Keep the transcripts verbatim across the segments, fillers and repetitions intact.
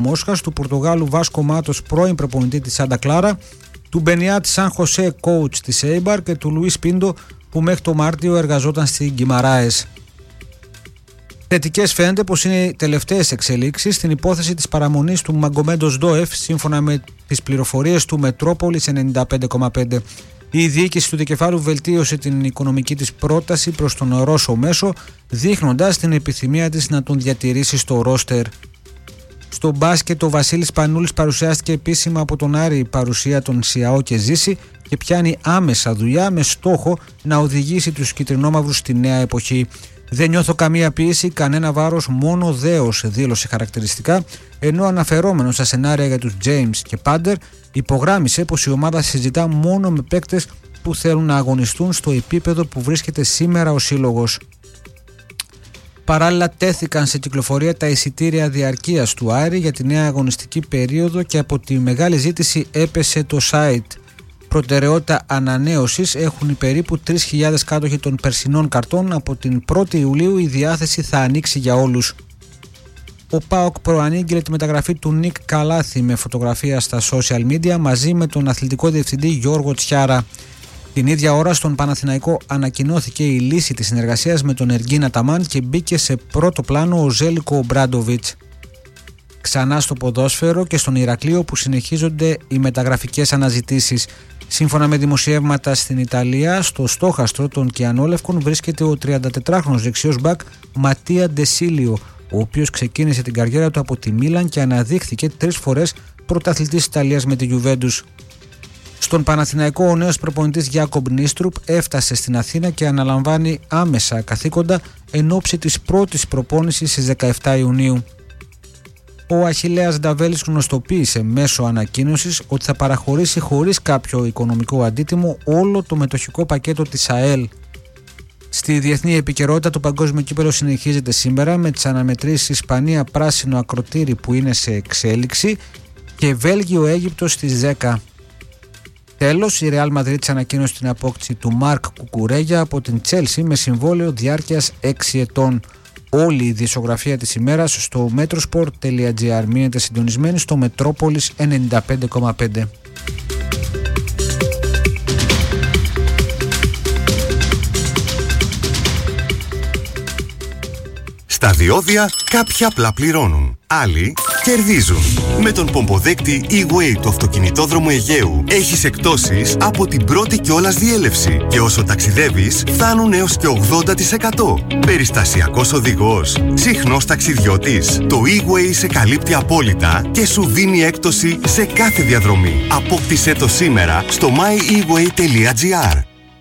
Μόσχας, του Πορτογάλου Βάσκο Μάτος, πρώην προπονητή της Σάντα Κλάρα, του Μπενιάτ Σαν Χωσέ, coach της Έιμπαρ, και του Λουίς Πίντο, που μέχρι το Μάρτιο εργαζόταν στην Γκιμαράες. Θετικές φαίνεται πως είναι οι τελευταίες εξελίξεις στην υπόθεση της παραμονής του Μαγκομέντος Ντόεφ, σύμφωνα με τις πληροφορίες του Μετρόπολης ενενήντα πέντε κόμμα πέντε. Η διοίκηση του δικεφάλου βελτίωσε την οικονομική της πρόταση προς τον Ρώσο μέσο, δείχνοντας την επιθυμία της να τον διατηρήσει στο ρόστερ. Στο μπάσκετ, ο Βασίλης Πανούλης παρουσιάστηκε επίσημα από τον Άρη, η παρουσία των Σιαό και Ζήση, και πιάνει άμεσα δουλειά με στόχο να οδηγήσει τους κυτρινόμαυρους στη νέα εποχή. «Δεν νιώθω καμία πίεση, κανένα βάρος, μόνο δέος», δήλωσε χαρακτηριστικά, ενώ αναφερόμενος στα σενάρια για τους James και Πάντερ, υπογράμμισε πως η ομάδα συζητά μόνο με παίκτες που θέλουν να αγωνιστούν στο επίπεδο που βρίσκεται σήμερα ο σύλλογος. Παράλληλα, τέθηκαν σε κυκλοφορία τα εισιτήρια διαρκείας του Άρη για τη νέα αγωνιστική περίοδο και από τη μεγάλη ζήτηση έπεσε το site. Προτεραιότητα ανανέωσης έχουν οι περίπου τρεις χιλιάδες κάτοχοι των περσινών καρτών. Από την πρώτη Ιουλίου η διάθεση θα ανοίξει για όλους. Ο ΠΑΟΚ προανήγγειλε τη μεταγραφή του Νίκ Καλάθη με φωτογραφία στα social media μαζί με τον αθλητικό διευθυντή Γιώργο Τσιάρα. Την ίδια ώρα στον Παναθηναϊκό ανακοινώθηκε η λύση της συνεργασίας με τον Εργίνα Ταμάν και μπήκε σε πρώτο πλάνο ο Ζέλικο Μπράντοβιτς. Ξανά στο ποδόσφαιρο και στον Ηρακλείο, που συνεχίζονται οι μεταγραφικές αναζητήσεις. Σύμφωνα με δημοσιεύματα στην Ιταλία, στο στόχαστρο των Κιανόλευκων βρίσκεται ο τριαντατετράχρονος δεξιός μπακ Ματία Ντεσίλιο, ο οποίος ξεκίνησε την καριέρα του από τη Μίλαν και αναδείχθηκε τρεις φορές πρωταθλητής Ιταλίας με τη Γιουβέντους. Στον Παναθηναϊκό, ο νέος προπονητής Γιάκομπ Νίστρουπ έφτασε στην Αθήνα και αναλαμβάνει άμεσα καθήκοντα εν ώψη της πρώτης προπόνησης στις δεκαεπτά Ιουνίου. Ο Αχιλλέας Νταβέλης γνωστοποίησε μέσω ανακοίνωσης ότι θα παραχωρήσει χωρίς κάποιο οικονομικό αντίτιμο όλο το μετοχικό πακέτο της ΑΕΛ. Στη διεθνή επικαιρότητα, το παγκόσμιο κύπελλο συνεχίζεται σήμερα με τις αναμετρήσεις Ισπανία πράσινο ακροτήρι που είναι σε εξέλιξη και Βέλγιο-Αίγυπτος στις δέκα. Τέλος, η Ρεάλ Μαδρίτης ανακοίνωσε την απόκτηση του Μάρκ Κουκουρέγια από την Τσέλσι με συμβόλαιο διάρκειας έξι ετών. Όλη η δισκογραφία της ημέρας στο metrosport τελεία gr. Μείνετε συντονισμένοι στο Μετρόπολης ενενήντα πέντε κόμμα πέντε. Στα διόδια κάποιοι απλά πληρώνουν, άλλοι κερδίζουν. Με τον πομποδέκτη E-Way του αυτοκινητόδρομου Αιγαίου έχεις εκπτώσεις από την πρώτη κιόλας διέλευση και όσο ταξιδεύεις φτάνουν έως και ογδόντα τοις εκατό. Περιστασιακός οδηγός, συχνός ταξιδιώτης. Το E-Way σε καλύπτει απόλυτα και σου δίνει έκπτωση σε κάθε διαδρομή. Απόκτησέ το σήμερα στο my e way τελεία gr.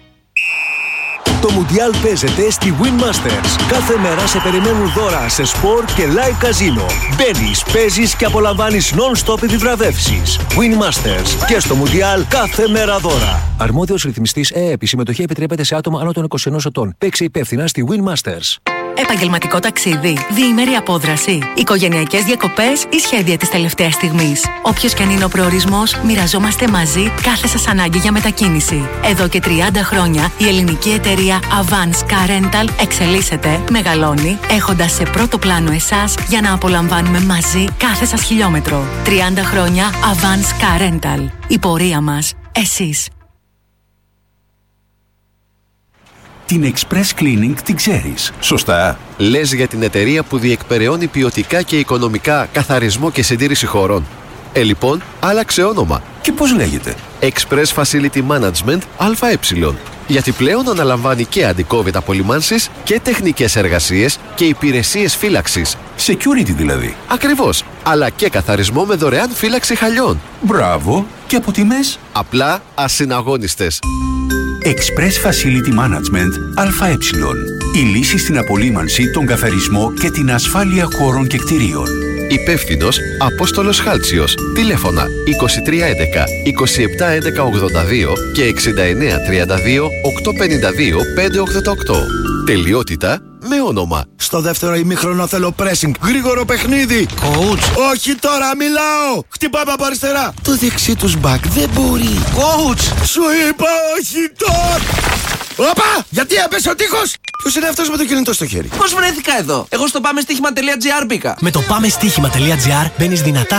Το Μουντιάλ παίζεται στη Win Masters. Κάθε μέρα σε περιμένουν δώρα σε σπορ και live καζίνο. Μπαίνεις, παίζεις και απολαμβάνεις non-stop επιβραβεύσεις. Win Masters. Και στο Μουντιάλ κάθε μέρα δώρα. Αρμόδιος ρυθμιστής ΕΕΠ. Η συμμετοχή επιτρέπεται σε άτομα άνω των είκοσι ενός ετών. Παίξε υπεύθυνα στη Win Masters. Επαγγελματικό ταξίδι, διήμερη απόδραση, οικογενειακές διακοπές ή σχέδια της τελευταίας στιγμής. Όποιος και αν είναι ο προορισμός, μοιραζόμαστε μαζί κάθε σας ανάγκη για μετακίνηση. Εδώ και τριάντα χρόνια η ελληνική εταιρεία Avance Car Rental εξελίσσεται, μεγαλώνει, έχοντας σε πρώτο πλάνο εσάς για να απολαμβάνουμε μαζί κάθε σας χιλιόμετρο. τριάντα χρόνια Avance Car Rental. Η πορεία μας, εσείς. Την Express Cleaning την ξέρεις, σωστά? Λες για την εταιρεία που διεκπεραιώνει ποιοτικά και οικονομικά καθαρισμό και συντήρηση χωρών. Ε, λοιπόν, άλλαξε όνομα. Και πώς λέγεται? Express Facility Management ΑΕ. Γιατί πλέον αναλαμβάνει και αντικόβιτ απολυμάνσεις και τεχνικές εργασίες και υπηρεσίες φύλαξης. Security δηλαδή. Ακριβώς. Αλλά και καθαρισμό με δωρεάν φύλαξη χαλιών. Μπράβο. Και από τιμές? Απλά ασυναγώνιστες. Express Facility Management ΑΕ. Η λύση στην απολύμανση, τον καθαρισμό και την ασφάλεια χώρων και κτηρίων. Υπεύθυνος Απόστολος Χάλτσιος. Τηλέφωνα είκοσι τρία έντεκα είκοσι επτά έντεκα ογδόντα δύο και εξήντα εννέα τριάντα δύο οκτακόσια πενήντα δύο πεντακόσια ογδόντα οκτώ. Τελειότητα με όνομα. Στο δεύτερο ημίχρονο θέλω pressing. Γρήγορο παιχνίδι. Coach. Όχι τώρα, μιλάω. Χτυπάμε από αριστερά. Το δεξί τους μπακ δεν μπορεί. Coach. Σου είπα όχι τώρα. Όπα! Γιατί έπεσε ο τείχος! Ποιος είναι αυτός με το κινητό στο χέρι? Πώς βρέθηκα εδώ? Εγώ στο πάμεστίχημα τελεία τζι άρ μπήκα. Με το πάμεστίχημα τελεία τζι άρ μπαίνεις δυνατά